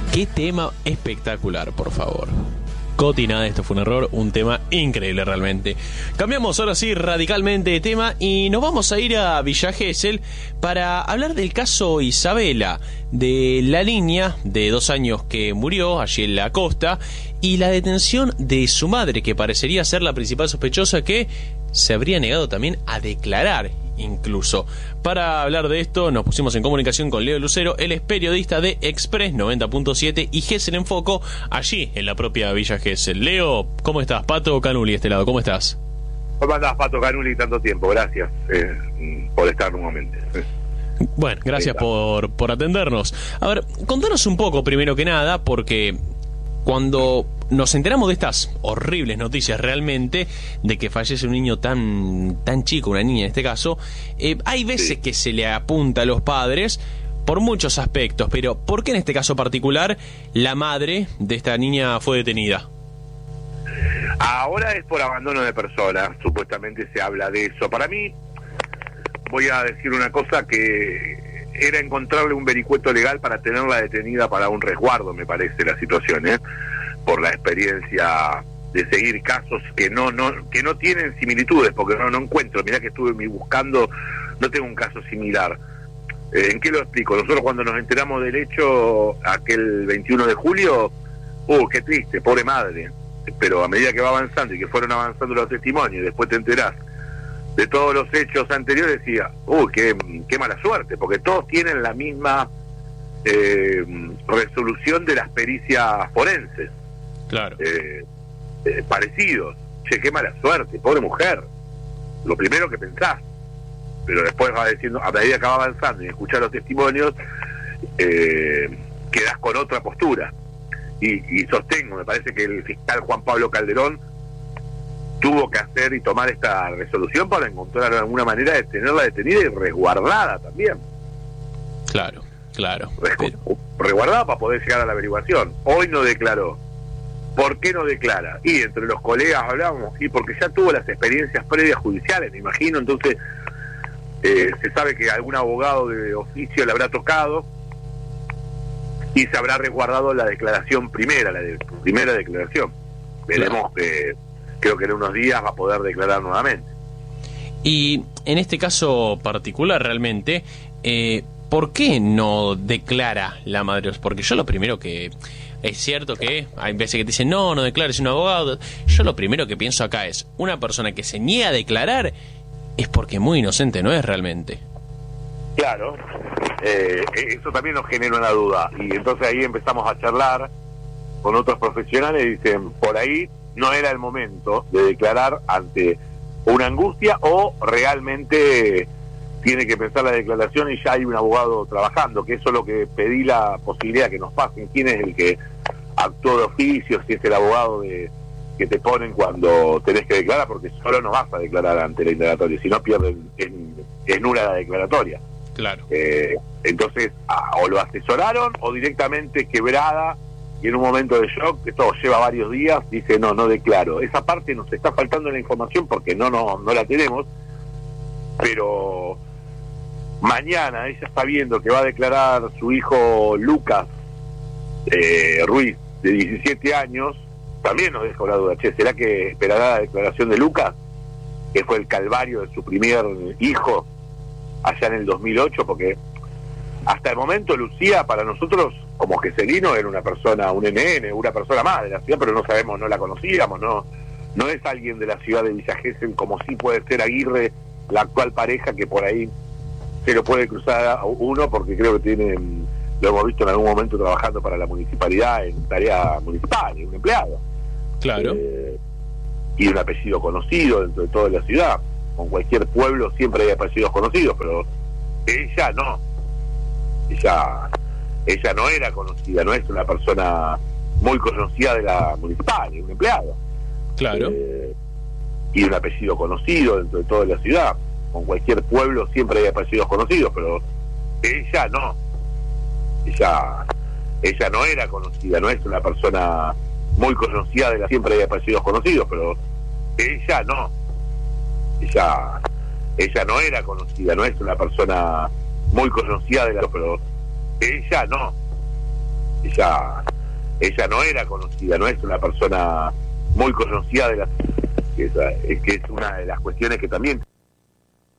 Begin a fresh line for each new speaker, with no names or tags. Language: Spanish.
Qué tema espectacular, por favor. Coti, nada, esto fue un error, un tema increíble realmente. Cambiamos ahora sí radicalmente de tema y nos vamos a ir a Villa Gesell para hablar del caso Isabela, de la niña de 2 años que murió allí en la costa y la detención de su madre, que parecería ser la principal sospechosa, que se habría negado también a declarar incluso. Para hablar de esto nos pusimos en comunicación con Leo Lucero. Él es periodista de Express 90.7 y Gesell en Foco, allí en la propia Villa Gesell. Leo, ¿cómo estás? Pato Canuli, este lado, ¿cómo estás?
¿Cómo andás, Pato Canuli, tanto tiempo? Gracias por estar nuevamente.
Bueno, gracias por atendernos. A ver, contanos un poco primero que nada, porque cuando nos enteramos de estas horribles noticias realmente, de que fallece un niño tan chico, una niña en este caso, hay veces que se le apunta a los padres por muchos aspectos, pero ¿por qué en este caso particular la madre de esta niña fue detenida?
Ahora es por abandono de personas, supuestamente se habla de eso. Para mí, voy a decir una cosa, que era encontrarle un vericueto legal para tenerla detenida para un resguardo, me parece la situación, por la experiencia de seguir casos que no tienen similitudes, porque no encuentro. Mirá que estuve buscando, no tengo un caso similar. ¿En qué lo explico? Nosotros cuando nos enteramos del hecho aquel 21 de julio, qué triste, pobre madre, pero a medida que va avanzando y que fueron avanzando los testimonios y después te enterás de todos los hechos anteriores, decía, qué mala suerte, porque todos tienen la misma resolución de las pericias forenses.
Claro.
Parecidos. Che, qué mala suerte, pobre mujer. Lo primero que pensás, pero después va diciendo, a medida que va avanzando y escuchar los testimonios, quedás con otra postura. Y sostengo, me parece que el fiscal Juan Pablo Calderón tuvo que hacer y tomar esta resolución para encontrar alguna manera de tenerla detenida y resguardada también.
Claro.
Resguardada para poder llegar a la averiguación. Hoy no declaró. ¿Por qué no declara? Y entre los colegas hablábamos, porque ya tuvo las experiencias previas judiciales, me imagino. Entonces se sabe que algún abogado de oficio le habrá tocado y se habrá resguardado la declaración primera, primera declaración. Veremos que creo que en unos días va a poder declarar nuevamente. Y
en este caso particular realmente, ¿por qué no declara la madre? Porque yo lo primero que... Es cierto que hay veces que te dicen, no declares, un abogado. Yo lo primero que pienso acá es, una persona que se niega a declarar es porque muy inocente no es realmente. Claro, eso también nos genera una duda. Y entonces ahí empezamos a charlar con otros profesionales y dicen, por ahí no era el momento de declarar ante una angustia, o realmente tiene que pensar la declaración y ya hay un abogado trabajando, que eso es lo que pedí la posibilidad que nos pasen, quién es el que actuó de oficio, si es el abogado que te ponen cuando tenés que declarar, porque solo no vas a declarar ante la indagatoria, si no pierden, es nula la declaratoria. Claro. Entonces, o lo asesoraron o directamente quebrada y en un momento de shock, que todo lleva varios días, dice no declaro. Esa parte nos está faltando la información porque no la tenemos, pero mañana ella está viendo que va a declarar su hijo Lucas Ruiz, de 17 años, también nos deja la duda, ¿será que esperará la declaración de Lucas, que fue el calvario de su primer hijo allá en el 2008? Porque hasta el momento Lucía para nosotros como geselino era una persona, un NN, una persona más de la ciudad, pero no sabemos, no la conocíamos, no es alguien de la ciudad de Villa Gesell, como sí puede ser Aguirre, la actual pareja, que por ahí se lo puede cruzar a uno, porque creo que lo hemos visto en algún momento trabajando para la municipalidad en tarea municipal, un empleado. Claro. Y un apellido conocido dentro de toda la ciudad. Con cualquier pueblo siempre hay apellidos conocidos, pero ella no. Ella no era conocida, no es una persona muy conocida de la municipal, es un empleado. Claro. Y un apellido conocido dentro de toda la ciudad. Con cualquier pueblo siempre hay apellidos conocidos, pero ella no. Ella no era conocida, no es una persona muy conocida de la... Siempre hay apellidos conocidos, pero ella no. Ella no era conocida, no es una persona muy conocida de la... Pero ella no.
ella no era conocida, no es una persona muy conocida de la... es que es una de las cuestiones que también